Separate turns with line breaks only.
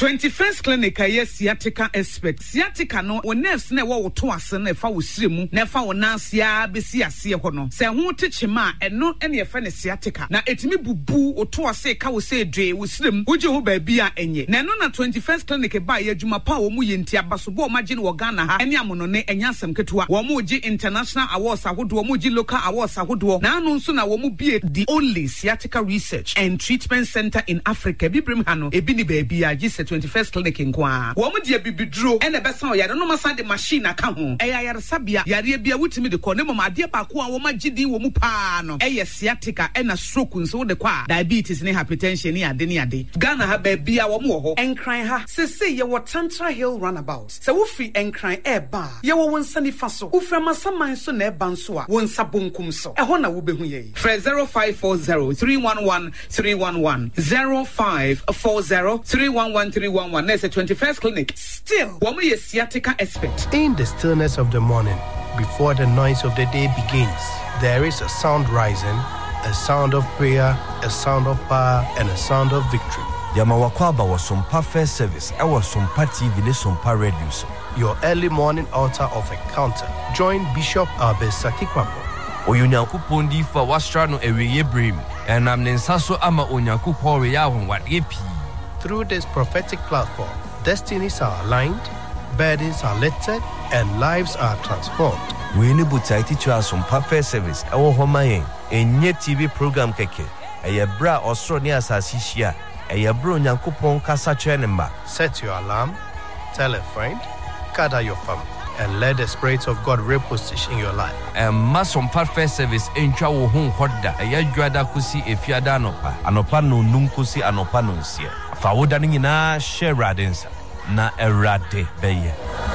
21st Clinic aye sciatica expert. Sciatica no wo nerves na wo to ase na fa wo siremu na fa wo nansia besi ase ho no. Se ho techema eno ene ye fa ne sciatica. Na etimi bubu wo to ase ka wo se dwe wo siremu wo je ho ba bi a enye. Na eno na 21st Clinic ba ye adwuma pa wo mu ye ntia basobo o magye ne wo Ghana ha. Ene amono ne enya asem ketua. Wo mu gi international awards ahodo, wo mu gi local awards ahodo. Na anu nso na wo mu bi the only sciatica research and treatment center in Africa. Bibrim ha no ebi ni ba bi a gi 21st Clinic nkwa. Wo mu de bibiduro ene besa o yare no masa de machine aka ho. Eya yare sabia yare bia wutimi de ko ne mama ade ba ko a wo magye din wo mu pa no. Eye sciatica ena stroke nso wo de kwa diabetes ne hypertension ne ade. Ghana ha ba bia wo mu ho. Enkran ha sese ye wo Tantra Hill roundabout. Se wo fi enkran eba ye wo wonsa ni faso. Wo fra masaman so na eba nso a wonsa bonkum so. Eho na wo behu ye. Fra 0540 311 311 0540 311 311. There's a 21st Clinic. Still, woman is sciatica expert.
In the stillness of the morning, before the noise of the day begins, there is a sound rising, a sound of prayer, a sound of power, and a sound of victory.
Yamawakwaba was some First Service. I was some TV, ne some radio.
Your early morning altar of encounter. Join Bishop Abesaki Kwabo.
Oyunyankopon di fa wastra no eweye brim. Enam ne nsaso ama onyankopon we ya honwade pi.
Through this prophetic platform, destinies are aligned, burdens are lifted, and lives are transformed.
We need to teach us some First Service. Ewo homayen enye TV program keke. Eye bra osro ne asasi hia. Eye bro onyankopon kasa chenema.
Set your alarm, tell a friend, gather your family, and let the Spirit of God reposition your life.
Masom First Service entwa wo hu hoda. Eye dwada kusi efiada anopa. Anopa no num kusi anopa no nsia. Fa woda nyina share radensa na erade beye.